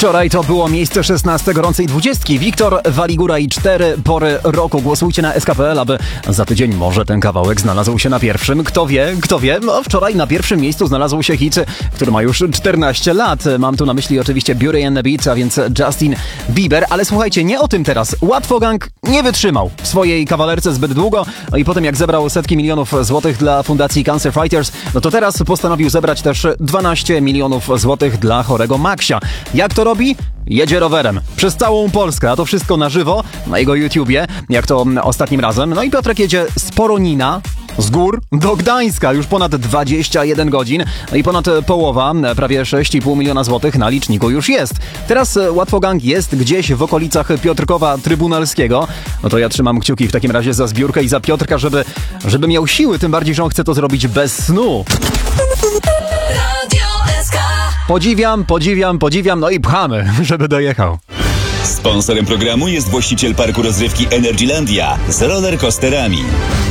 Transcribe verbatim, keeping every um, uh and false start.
Wczoraj to było miejsce szesnaste gorącej dwudziestki. Wiktor, Waligura i cztery pory roku. Głosujcie na S K P L, aby za tydzień może ten kawałek znalazł się na pierwszym. Kto wie, kto wie. No, wczoraj na pierwszym miejscu znalazł się hit, który ma już czternaście lat. Mam tu na myśli oczywiście Beauty and the Beat, a więc Justin Bieber. Ale słuchajcie, nie o tym teraz. Łatwogang nie wytrzymał w swojej kawalerce zbyt długo. No i potem jak zebrał setki milionów złotych dla fundacji Cancer Fighters, no to teraz postanowił zebrać też dwanaście milionów złotych dla chorego Maxia. Jak to robi? Jedzie rowerem przez całą Polskę, a to wszystko na żywo na jego YouTubie, jak to ostatnim razem. No i Piotrek jedzie z Poronina, z gór do Gdańska, już ponad dwadzieścia jeden godzin, no i ponad połowa, prawie sześć i pół miliona złotych na liczniku już jest. Teraz Łatwogang jest gdzieś w okolicach Piotrkowa Trybunalskiego. No to ja trzymam kciuki w takim razie za zbiórkę i za Piotrka, żeby, żeby miał siły, tym bardziej, że on chce to zrobić bez snu. Podziwiam, podziwiam, podziwiam, no i pchamy, żeby dojechał. Sponsorem programu jest właściciel parku rozrywki Energylandia z rollercoasterami.